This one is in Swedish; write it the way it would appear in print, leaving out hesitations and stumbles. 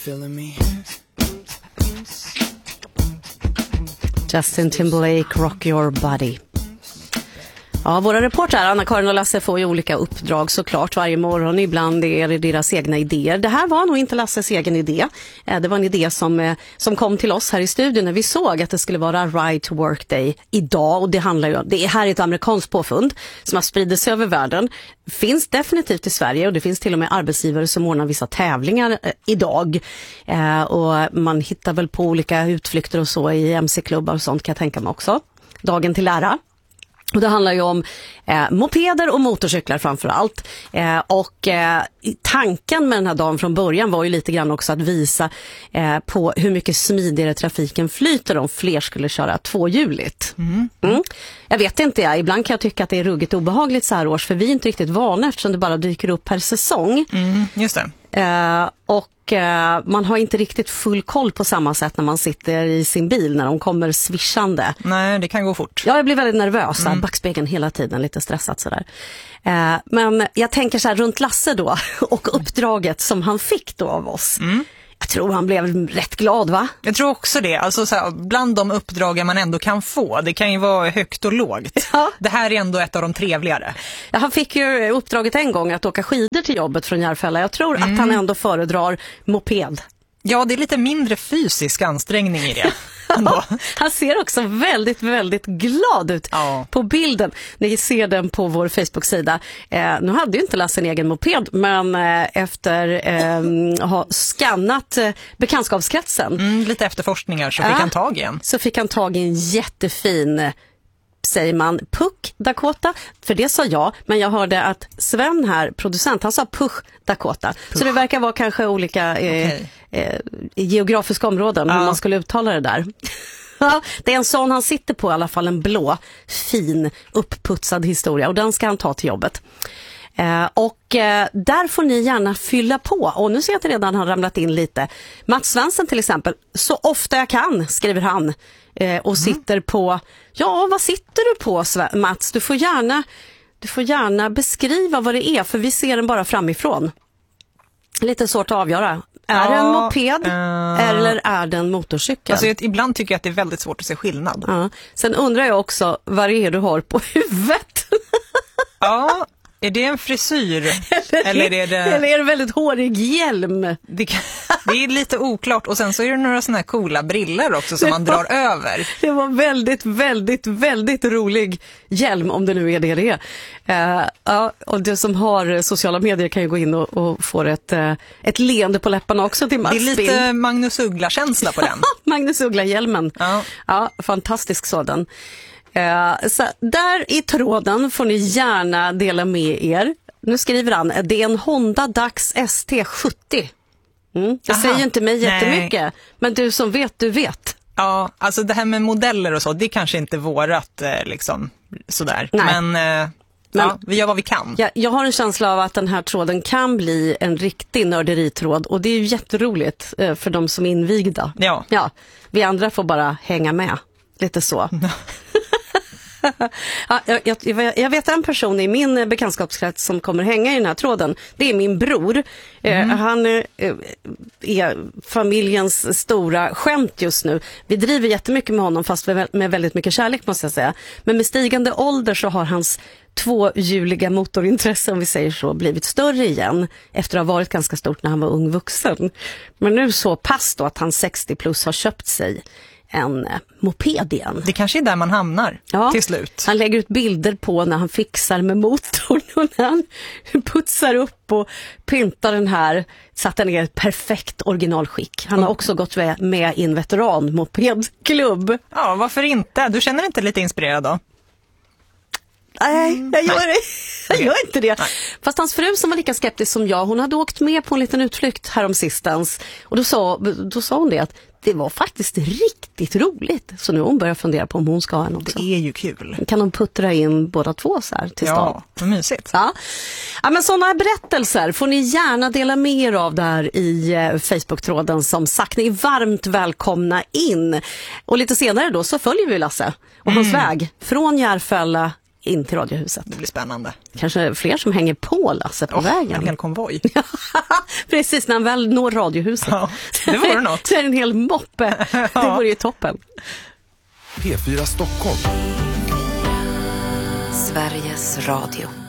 Justin Timberlake, Rock Your Body. Ja, våra reportrar, Anna-Karin och Lasse, får ju olika uppdrag såklart varje morgon. Ibland är det deras egna idéer. Det här var nog inte Lasses egen idé. Det var en idé som kom till oss här i studion när vi såg att det skulle vara Right to Work Day idag. Och det handlar ju om, det är här ett amerikanskt påfund som har spridit sig över världen. Finns definitivt i Sverige och det finns till och med arbetsgivare som ordnar vissa tävlingar idag. Och man hittar väl på olika utflykter och så i MC-klubbar och sånt, kan jag tänka mig också. Dagen till ära. Och det handlar ju om mopeder och motorcyklar framför allt. Och tanken med den här dagen från början var ju lite grann också att visa på hur mycket smidigare trafiken flyter om fler skulle köra tvåhjuligt. Jag vet inte, ibland kan jag tycka att det är ruggigt obehagligt så här års, för vi är inte riktigt vana eftersom det bara dyker upp per säsong. Just det. Och man har inte riktigt full koll på samma sätt när man sitter i sin bil när de kommer swishande. Nej, det kan gå fort. Ja, jag blir väldigt nervös, backspegeln hela tiden, lite stressat sådär. Men jag tänker så här runt Lasse då och uppdraget som han fick då av oss. Jag tror han blev rätt glad, va? Jag tror också det. Alltså så här, bland de uppdragen man ändå kan få, det kan ju vara högt och lågt. Ja. Det här är ändå ett av de trevligare. Ja, han fick ju uppdraget en gång att åka skidor till jobbet från Järfälla. Jag tror att han ändå föredrar moped. Ja, det är lite mindre fysisk ansträngning i det. Han ser också väldigt, väldigt glad ut på bilden. Ni ser den på vår Facebook-sida. Nu hade ju inte Lasse en egen moped, men efter att ha skannat bekantskapskretsen. Lite efterforskningar så fick han tag i en. Så fick han tag i en jättefin, säger man, Puch Dakota, för det sa jag, men jag hörde att Sven här, producent, han sa Puch Dakota. Så det verkar vara kanske olika geografiska områden hur man skulle uttala det där. Det är en sån han sitter på, i alla fall en blå, fin, uppputsad historia, och den ska han ta till jobbet. Och där får ni gärna fylla på. Och nu ser jag att det redan har ramlat in lite. Mats Svensson till exempel, så ofta jag kan, skriver han. Och sitter på, ja, vad sitter du på, Mats? Du får gärna beskriva vad det är, för vi ser den bara framifrån. Lite svårt att avgöra. Är det en moped eller är det en motorcykel? Alltså, ibland tycker jag att det är väldigt svårt att se skillnad. Ja. Sen undrar jag också vad det är du har på huvudet. Ja, är det en frisyr? eller är det väldigt hårig hjälm? Det är lite oklart. Och sen så är det några såna här coola briller också som man drar över. Det var väldigt, väldigt, väldigt rolig hjälm, om det nu är det är. Ja, och det som har sociala medier kan ju gå in och få ett leende på läpparna också till Mats. Det är lite Magnus Uggla-känsla på den. Magnus Uggla-hjälmen. Ja, fantastisk sådan. Så där i tråden får ni gärna dela med er. Nu skriver han, det är en Honda Dax ST70. Det säger inte mig jättemycket, men du som vet, du vet. Ja, alltså det här med modeller och så, det är kanske inte vårat liksom sådär. Nej. Men vi gör vad vi kan. Jag har en känsla av att den här tråden kan bli en riktig nörderitråd, och det är ju jätteroligt för de som är invigda. Ja, vi andra får bara hänga med. Lite så. Ja, jag vet en person i min bekantskapskrets som kommer hänga i den här tråden. Det är min bror. Han är familjens stora skämt just nu. Vi driver jättemycket med honom, fast med väldigt mycket kärlek, måste jag säga. Men med stigande ålder så har hans tvåhjuliga motorintresse, om vi säger så, blivit större igen efter att ha varit ganska stort när han var ung vuxen. Men nu så pass då att han 60 plus har köpt sig en moped igen. Det kanske är där man hamnar till slut. Han lägger ut bilder på när han fixar med motorn och när han putsar upp och pyntar den här så att den är ett perfekt originalskick. Han har också gått med i en veteranmopedklubb. Ja, varför inte? Du känner inte lite inspirerad då? Nej, jag gör inte det. Nej. Fast hans fru, som var lika skeptisk som jag, hon hade åkt med på en liten utflykt häromsistens. Och då sa hon det, att det var faktiskt riktigt roligt. Så nu har hon börjat fundera på om hon ska ha en också. Det är ju kul. Kan de puttra in båda två så här till stan? Ja, vad mysigt. Ja, men sådana berättelser får ni gärna dela med er av där i Facebook-tråden. Som sagt, ni är varmt välkomna in. Och lite senare då så följer vi Lasse och hans väg från Järfälla in till Radiohuset. Det blir spännande. Kanske fler som hänger på Lasse på vägen. En hel konvoj. Precis, när han väl når Radiohuset. Ja, det vore något. Så är det en hel moppe. Det vore ju toppen. P4 Stockholm. Sveriges Radio.